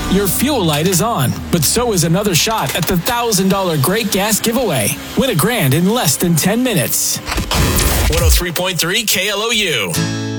your fuel light is on, but so is another shot at the $1,000 Great Gas giveaway. Win $1,000 in less than 10 minutes. 103.3 KLOU.